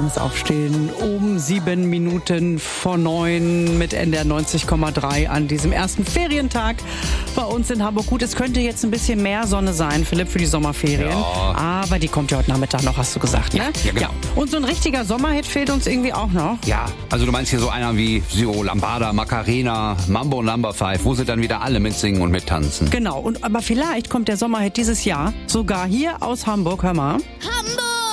frühes Aufstehen um 7 Minuten vor 9 mit NDR 90,3 an diesem ersten Ferientag bei uns in Hamburg. Gut, es könnte jetzt ein bisschen mehr Sonne sein, Philipp, für die Sommerferien. Ja. Aber die kommt ja heute Nachmittag noch, hast du gesagt, ne? Ja, genau. Und so ein richtiger Sommerhit fehlt uns irgendwie auch noch. Ja, also du meinst hier so einer wie Siro, Lambada, Macarena, Mambo Number 5, wo sie dann wieder alle mitsingen und mittanzen. Genau, aber vielleicht kommt der Sommerhit dieses Jahr sogar hier aus Hamburg, hör mal. Hamburg!